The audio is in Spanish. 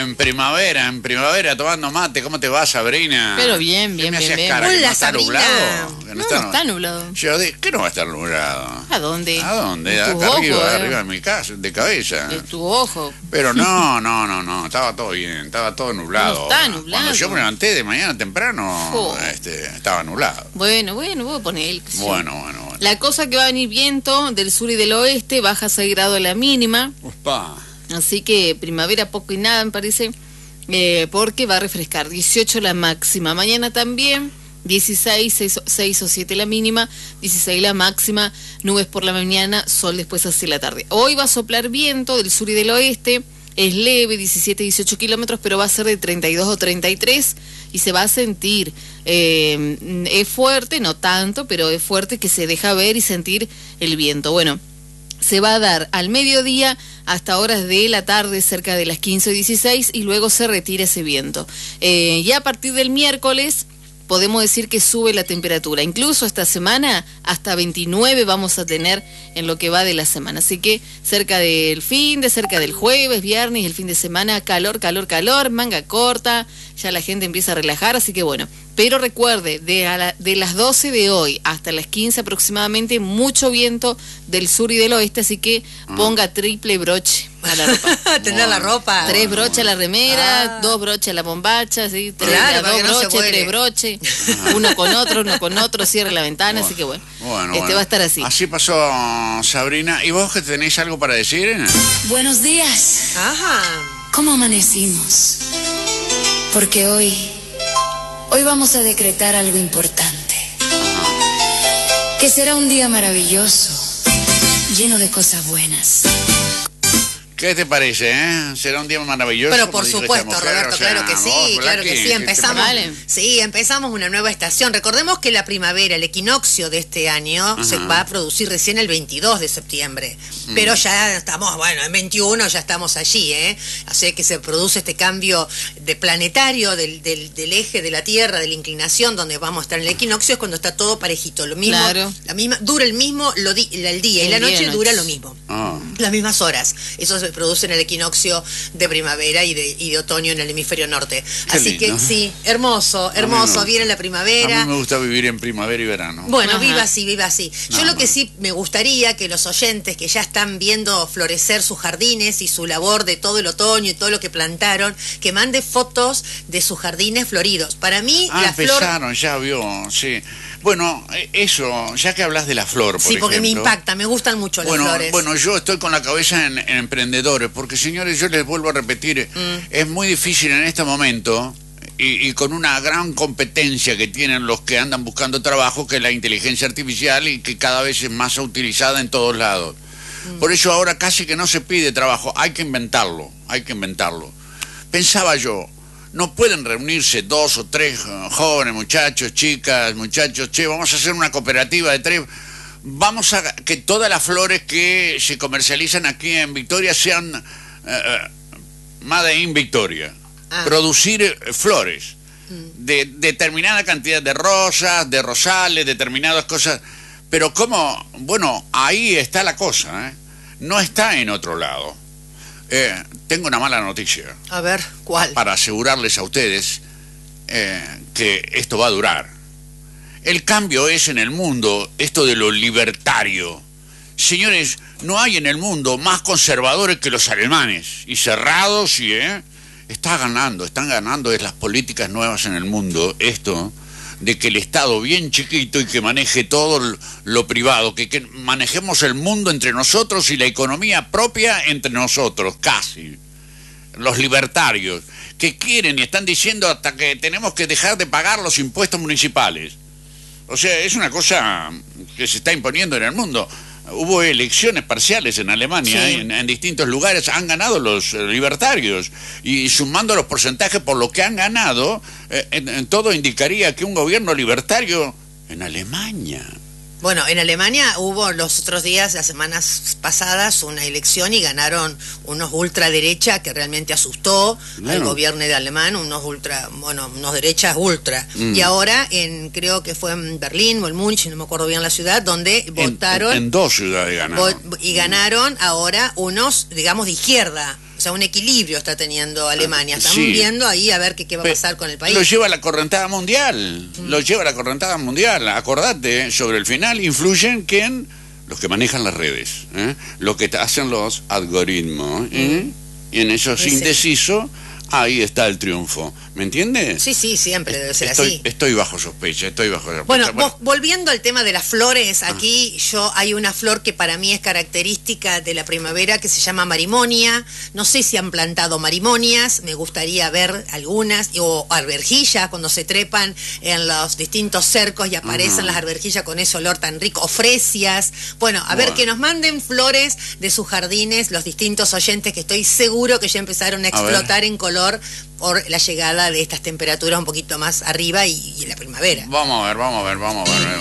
en primavera, tomando mate. ¿Cómo te va, Sabrina? Pero bien. Cara, Hola, ¿no está Sabrina. nublado? No está nublado. Yo dije, ¿qué no va a estar nublado? ¿A dónde? ¿A dónde? En tus Acá ojos, arriba de mi casa, de cabeza. De tu ojo. Pero no, estaba todo bien, estaba todo nublado. No está nublado. Cuando yo me levanté de mañana temprano, estaba nublado. Bueno, voy a poner el... Bueno. La cosa que va a venir viento del sur y del oeste, baja 6 grados la mínima. Upa. Así que primavera poco y nada, me parece, porque va a refrescar. 18 la máxima. Mañana también, 16, 6 o 7 la mínima, 16 la máxima, nubes por la mañana, sol después hacia la tarde. Hoy va a soplar viento del sur y del oeste, es leve, 17, 18 kilómetros, pero va a ser de 32 o 33 y se va a sentir. Es fuerte, no tanto, pero es fuerte que se deja ver y sentir el viento. Bueno, se va a dar al mediodía hasta horas de la tarde, cerca de las 15 o 16, y luego se retira ese viento. Ya a partir del miércoles podemos decir que sube la temperatura. Incluso esta semana hasta 29 vamos a tener en lo que va de la semana. Así que cerca del cerca del jueves, viernes, el fin de semana, calor, manga corta, ya la gente empieza a relajar, así que bueno. Pero recuerde, de las 12 de hoy hasta las 15 aproximadamente, mucho viento del sur y del oeste, así que ponga triple broche a la ropa. Tener la ropa. 3 broches a la remera, 2 broches a la bombacha, ¿sí? 2 broches, 3 broches, uno con otro, cierre la ventana, así que bueno, va a estar así. Así pasó, Sabrina. ¿Y vos que tenés algo para decir? Buenos días. Ajá. ¿Cómo amanecimos? Porque hoy vamos a decretar algo importante. Que será un día maravilloso, lleno de cosas buenas. ¿Qué te parece, Será un día maravilloso. Pero por supuesto, Roberto, claro que sí, empezamos una nueva estación. Recordemos que la primavera, el equinoccio de este año, se va a producir recién el 22 de septiembre. Pero ya estamos, en 21 ya estamos allí, Así que se produce este cambio de planetario del eje de la Tierra, de la inclinación, donde vamos a estar en el equinoccio, es cuando está todo parejito. Lo mismo, dura el mismo el día y la noche dura lo mismo. Las mismas horas. Eso se produce en el equinoccio de primavera y de otoño en el hemisferio norte. Así que sí, hermoso, viene la primavera. A mí me gusta vivir en primavera y verano. Bueno, viva así. Yo lo que sí me gustaría que los oyentes que ya están viendo florecer sus jardines y su labor de todo el otoño y todo lo que plantaron, que mande fotos de sus jardines floridos. Para mí, la empezaron, ya vio, sí. Bueno, eso, ya que hablas de la flor, por ejemplo. Sí, porque me impacta, me gustan mucho las flores. Bueno, yo estoy con la cabeza en emprendedores, porque señores, yo les vuelvo a repetir, es muy difícil en este momento, y con una gran competencia que tienen los que andan buscando trabajo, que es la inteligencia artificial y que cada vez es más utilizada en todos lados. Por eso ahora casi que no se pide trabajo, hay que inventarlo. Pensaba yo, no pueden reunirse 2 o 3 jóvenes, muchachos, vamos a hacer una cooperativa de 3, vamos a que todas las flores que se comercializan aquí en Victoria sean Made in Victoria, producir flores de determinada cantidad de rosas, de rosales, determinadas cosas, pero como, ahí está la cosa, no está en otro lado. Tengo una mala noticia. A ver, ¿cuál? Para asegurarles a ustedes que esto va a durar. El cambio es en el mundo, esto de lo libertario. Señores, no hay en el mundo más conservadores que los alemanes. Y cerrados, están ganando es las políticas nuevas en el mundo, esto de que el Estado bien chiquito y que maneje todo lo privado, que manejemos el mundo entre nosotros y la economía propia entre nosotros, casi. Los libertarios, que quieren y están diciendo hasta que tenemos que dejar de pagar los impuestos municipales. O sea, es una cosa que se está imponiendo en el mundo. Hubo elecciones parciales en Alemania, en distintos lugares, han ganado los libertarios, y sumando los porcentajes por lo que han ganado, todo indicaría que un gobierno libertario en Alemania. Bueno, en Alemania hubo los otros días, las semanas pasadas, una elección y ganaron unos ultraderecha que realmente asustó al gobierno de alemán, unos derechas ultra. Y ahora, creo que fue en Berlín o en Múnich, no me acuerdo bien la ciudad, donde votaron... En 2 ciudades ganaron. Y ganaron ahora unos, digamos, de izquierda. sea, un equilibrio está teniendo Alemania. Estamos viendo ahí a ver qué va a pasar con el país. Lo lleva a la correntada mundial. Lo lleva a la correntada mundial. Acordate, sobre el final influyen ¿quién? Los que manejan las redes, lo que hacen los algoritmos, y en esos indecisos ahí está el triunfo, ¿me entiendes? Sí, siempre debe ser así. Estoy bajo sospecha, Bueno, volviendo al tema de las flores, aquí hay una flor que para mí es característica de la primavera que se llama marimonia. No sé si han plantado marimonias, me gustaría ver algunas, o arvejillas cuando se trepan en los distintos cercos y aparecen las arvejillas con ese olor tan rico, o fresias. Bueno, a ver, que nos manden flores de sus jardines los distintos oyentes, que estoy seguro que ya empezaron a explotar en color por la llegada de estas temperaturas un poquito más arriba y la primavera. Vamos a ver.